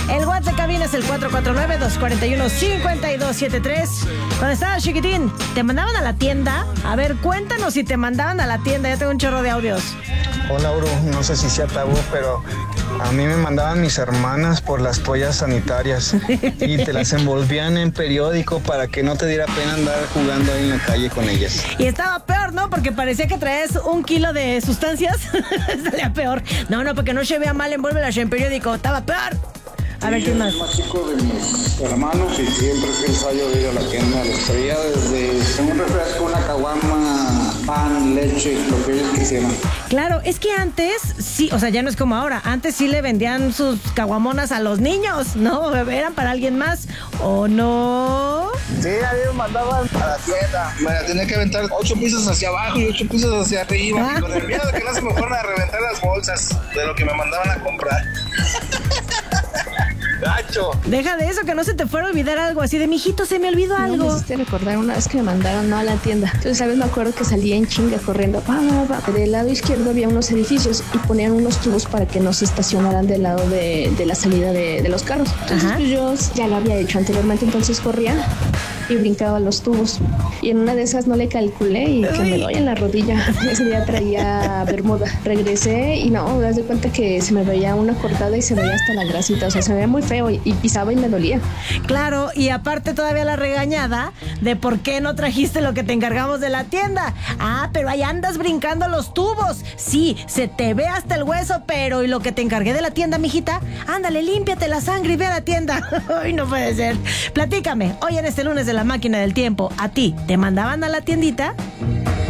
El WhatsApp de cabina es el 449-241-5273. Cuando estabas chiquitín, ¿te mandaban a la tienda? A ver, cuéntanos si te mandaban a la tienda. Ya tengo un chorro de audios. Hola, Uru. No sé si sea tabú, pero a mí me mandaban mis hermanas por las toallas sanitarias y te las envolvían en periódico para que no te diera pena andar jugando ahí en la calle con ellas. Y estaba peor, ¿no? Porque parecía que traes 1 kilo de sustancias. Salía peor. No, porque no se vea mal, envuélvelas en periódico. Estaba peor. A ver, ¿quién más? Yo era más chico de mis hermanos y siempre fui el sayo de ir a la tienda. Les traía desde un refresco, una caguama, pan, leche, lo que ellos quisieran. Claro, es que antes, sí, o sea, ya no es como ahora. Antes sí le vendían sus caguamonas a los niños, ¿no? Eran para alguien más, ¿o no? Sí, a mí me mandaban a la tienda. Me tenía que aventar 8 pisos hacia abajo y 8 pisos hacia arriba. Y con el miedo de que no se me fueran a reventar las bolsas de lo que me mandaban a comprar. ¡Gacho! Deja de eso, que no se te fuera a olvidar algo así de, mijito, se me olvidó algo. Me hiciste recordar una vez que me mandaron a la tienda. Entonces, ¿sabes? Me acuerdo que salía en chinga corriendo. Del lado izquierdo había unos edificios y ponían unos tubos para que no se estacionaran del lado de la salida de los carros. Entonces, pues yo ya lo había hecho anteriormente, entonces corría y brincaba los tubos. Y en una de esas no le calculé y que me doy en la rodilla. Ese día traía bermuda. Regresé y no, me das de cuenta que se me veía una cortada y se veía hasta la grasita. O sea, se veía muy feo y pisaba y me dolía. Claro, y aparte todavía la regañada de por qué no trajiste lo que te encargamos de la tienda. Pero ahí andas brincando los tubos. Sí, se te ve hasta el hueso, pero ¿y lo que te encargué de la tienda, mijita? Ándale, límpiate la sangre y ve a la tienda. Ay, no puede ser. Platícame, hoy en este lunes de la máquina del tiempo, ¿a ti te mandaban a la tiendita?